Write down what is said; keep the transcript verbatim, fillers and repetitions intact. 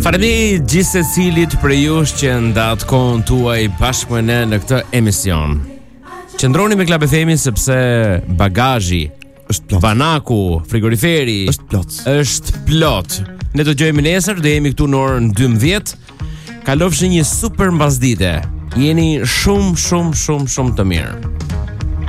Faleminderit gjithë secilit për ju që ndat kohën tuaj bashkë me ne në këtë emision. Qëndroni me Club F M sepse bagazhi është plot. Banaku, frigoriferi është plot. Është plot. Ne do gjojmë nesër, do jemi këtu në orën dymbëdhjetë. Kalofshi një super mbasdite. Jeni shumë shumë shumë shumë të mirë.